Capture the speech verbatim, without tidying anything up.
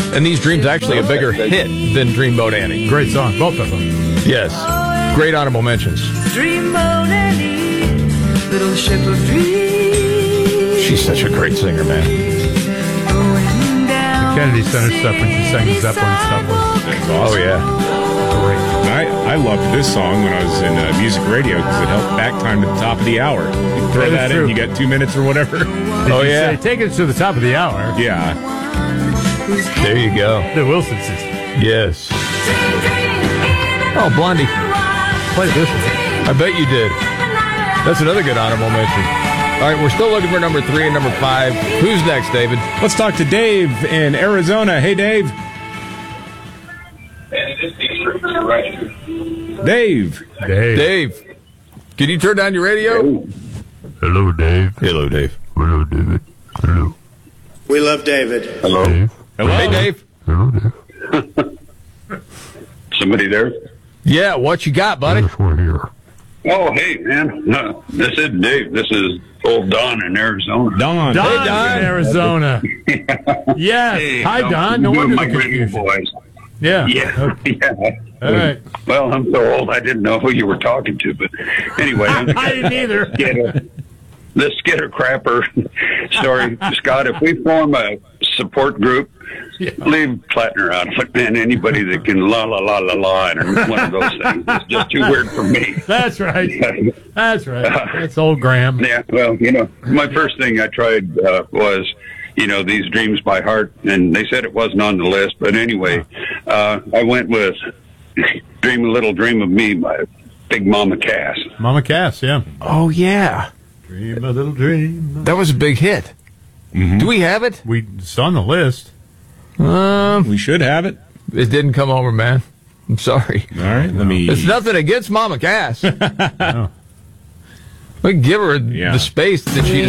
And These Dreams actually a bigger hit than Dreamboat Annie. Great song, both of them. Yes. Great honorable mentions. Dreamboat Annie, little ship of dreams. She's such a great singer, man. Going down Kennedy Center stuff when she sang the Zeppelin stuff was Oh, yeah. great. I, I loved this song when I was in uh, music radio because it helped back time to the top of the hour. You throw That is that true. in, you got two minutes or whatever. Did Oh, you yeah. say, take it to the top of the hour. Yeah. There you go. The Wilson system. Yes. Oh, Blondie. Play this one. I bet you did. That's another good honorable mention. All right, we're still looking for number three and number five. Who's next, David? Let's talk to Dave in Arizona. Hey, Dave. Dave. Dave. Dave. Can you turn down your radio? Hello, Dave. Hello, Dave. Hello, David. Hello. We love David. Hello. Dave. Hello. Hey, Dave. Hello, Dave. Somebody there? Yeah, what you got, buddy? Yes, we're here. Oh, hey, man. No, this is Dave. This is old Don in Arizona. Don. Don Hey, Don. in Arizona. Yes. Hey, Hi, I'm Don. No doing wonder my the radio confusion. voice. Yeah. Yeah, yeah. All right. Well, I'm so old I didn't know who you were talking to, but anyway, I'm the I didn't either. Skitter, the Skitter Crapper story. Scott, if we form a support group, Yeah. leave Plattner out of it, man. Anybody that can la la la la la and one of those things is just too weird for me. That's right. That's right. That's old Graham. Yeah, well, you know, my first thing I tried uh, was, you know, These Dreams by Heart, and they said it wasn't on the list. But anyway, uh, I went with Dream a Little Dream of Me by Big Mama Cass. Mama Cass, yeah. Oh, yeah. Dream a little dream. That was a big hit. Do we have it? We, it's on the list. Um, We should have it. it didn't come over, man. I'm sorry. All right, let me. It's nothing against Mama Cass. We can give her Yeah. the space that she